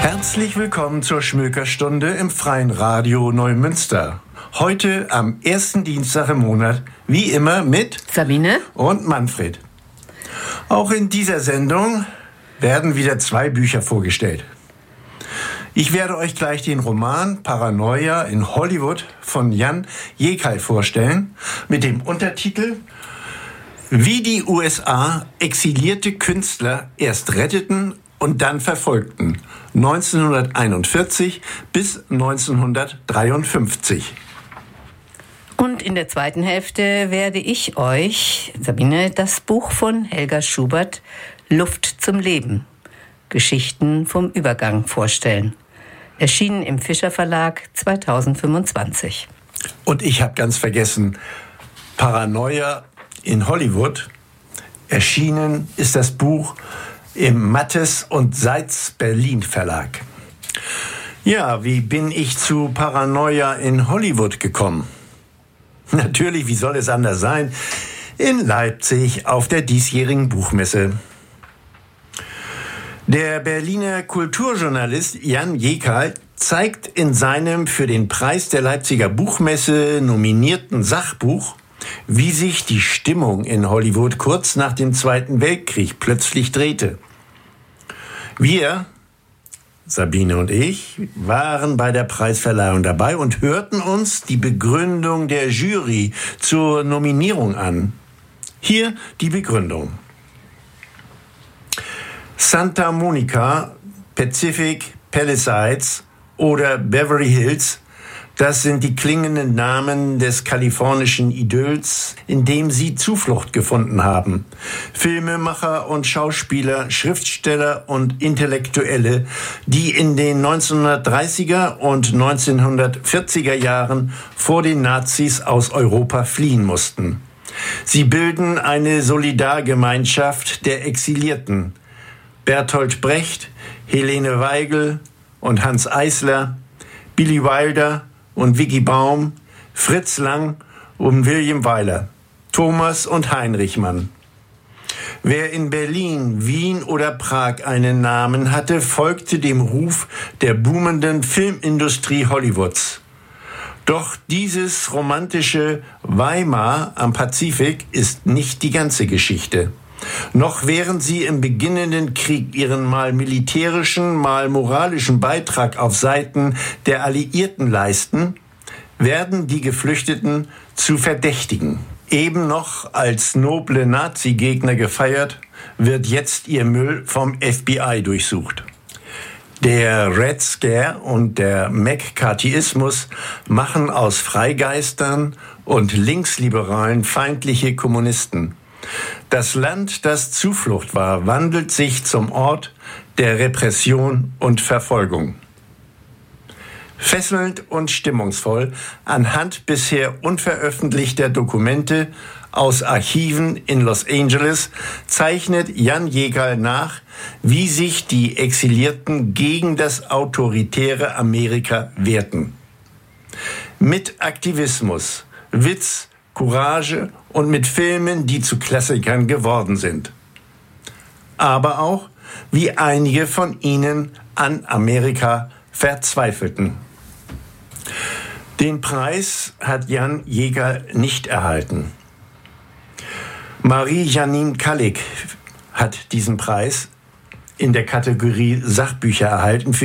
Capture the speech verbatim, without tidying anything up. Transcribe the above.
Herzlich willkommen zur Schmökerstunde im Freien Radio Neumünster. Heute am ersten Dienstag im Monat, wie immer mit Sabine und Manfred. Auch in dieser Sendung werden wieder zwei Bücher vorgestellt. Ich werde euch gleich den Roman Paranoia in Hollywood von Jan Jekai vorstellen, mit dem Untertitel Wie die U S A exilierte Künstler erst retteten und dann verfolgten, neunzehnhunderteinundvierzig bis neunzehnhundertdreiundfünfzig. Und in der zweiten Hälfte werde ich euch, Sabine, das Buch von Helga Schubert, Luft zum Leben, Geschichten vom Übergang vorstellen. Erschienen im Fischer Verlag zweitausendfünfundzwanzig. Und ich habe ganz vergessen, Paranoia in Hollywood. Erschienen ist das Buch im Mattes und Seitz Berlin Verlag. Ja, wie bin ich zu Paranoia in Hollywood gekommen? Natürlich, wie soll es anders sein, in Leipzig auf der diesjährigen Buchmesse. Der Berliner Kulturjournalist Jan Jekai zeigt in seinem für den Preis der Leipziger Buchmesse nominierten Sachbuch, wie sich die Stimmung in Hollywood kurz nach dem Zweiten Weltkrieg plötzlich drehte. Wir, Sabine und ich, waren bei der Preisverleihung dabei und hörten uns die Begründung der Jury zur Nominierung an. Hier die Begründung. Santa Monica, Pacific Palisades oder Beverly Hills, das sind die klingenden Namen des kalifornischen Idylls, in dem sie Zuflucht gefunden haben. Filmemacher und Schauspieler, Schriftsteller und Intellektuelle, die in den neunzehnhundertdreißiger und neunzehnhundertvierziger Jahren vor den Nazis aus Europa fliehen mussten. Sie bilden eine Solidargemeinschaft der Exilierten. Bertolt Brecht, Helene Weigel und Hans Eisler, Billy Wilder und Vicky Baum, Fritz Lang und William Wyler, Thomas und Heinrich Mann. Wer in Berlin, Wien oder Prag einen Namen hatte, folgte dem Ruf der boomenden Filmindustrie Hollywoods. Doch dieses romantische Weimar am Pazifik ist nicht die ganze Geschichte. Noch während sie im beginnenden Krieg ihren mal militärischen, mal moralischen Beitrag auf Seiten der Alliierten leisten, werden die Geflüchteten zu Verdächtigen. Eben noch als noble Nazi-Gegner gefeiert, wird jetzt ihr Müll vom F B I durchsucht. Der Red Scare und der McCarthyismus machen aus Freigeistern und Linksliberalen feindliche Kommunisten. Das Land, das Zuflucht war, wandelt sich zum Ort der Repression und Verfolgung. Fesselnd und stimmungsvoll anhand bisher unveröffentlichter Dokumente aus Archiven in Los Angeles zeichnet Jan Jekai nach, wie sich die Exilierten gegen das autoritäre Amerika wehrten. Mit Aktivismus, Witz, Courage und mit Filmen, die zu Klassikern geworden sind. Aber auch, wie einige von ihnen an Amerika verzweifelten. Den Preis hat Jan Jekai nicht erhalten. Marie-Janine Kallig hat diesen Preis in der Kategorie Sachbücher erhalten für